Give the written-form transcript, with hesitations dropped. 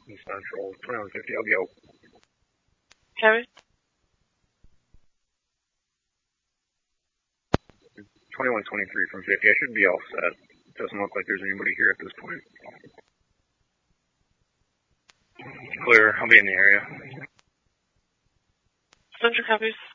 in Central. 2150, I'll go. Harry? 2123 from 50. I should be all set. Doesn't look like there's anybody here at this point. Clear. I'll be in the area. Central copies.